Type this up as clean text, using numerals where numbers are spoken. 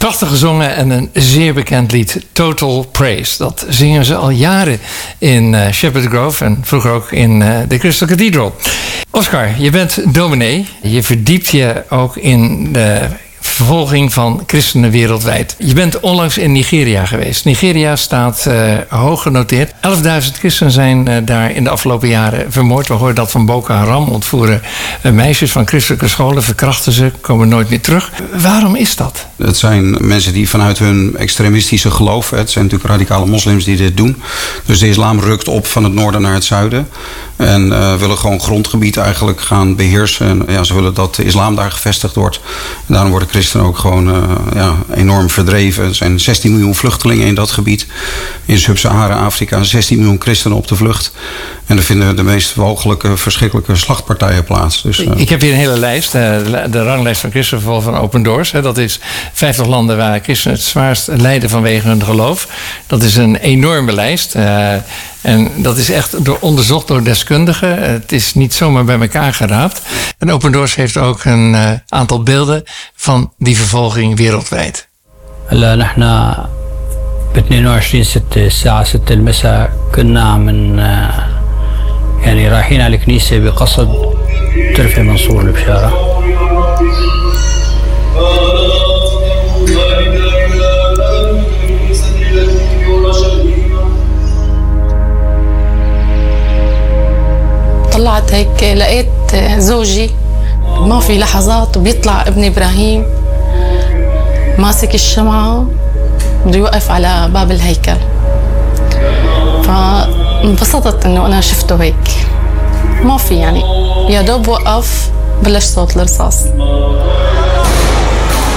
Prachtig gezongen en een zeer bekend lied, Total Praise. Dat zingen ze al jaren in Shepherd Grove en vroeger ook in de Crystal Cathedral. Oscar, je bent dominee. Je verdiept je ook in de vervolging van christenen wereldwijd. Je bent onlangs in Nigeria geweest. Nigeria staat hoog genoteerd. 11.000 christenen zijn daar in de afgelopen jaren vermoord. We hoorden dat van Boko Haram. Ontvoeren meisjes van christelijke scholen, verkrachten ze, komen nooit meer terug. Waarom is dat? Het zijn mensen die vanuit hun extremistische geloof, het zijn natuurlijk radicale moslims die dit doen. Dus de islam rukt op van het noorden naar het zuiden. En willen gewoon grondgebied eigenlijk gaan beheersen. En ja, ze willen dat de islam daar gevestigd wordt. En daarom worden christenen ook gewoon enorm verdreven. Er zijn 16 miljoen vluchtelingen in dat gebied. In Sub-Sahara-Afrika 16 miljoen christenen op de vlucht. En er vinden de meest walgelijke, verschrikkelijke slachtpartijen plaats. Dus, Ik heb hier een hele lijst. De ranglijst van christenvervolg van Open Doors. Dat is 50 landen waar christenen het zwaarst lijden vanwege hun geloof. Dat is een enorme lijst. En dat is echt onderzocht door deskundigen. Het is niet zomaar bij elkaar geraapt. En Open Doors heeft ook een aantal beelden van die vervolging wereldwijd. نحن ب 22/6 الساعة 6 المساء كنا من يعني رايحين على الكنيسة بقصد ترفع منصور البشارة. طلعت هيك لقيت زوجي ما في لحظات وبيطلع ابن إبراهيم ماسك الشمعة بده يوقف على باب الهيكل. فانبسطت انه انا شفته هيك ما في يعني يا دوب وقف بلش صوت الرصاص.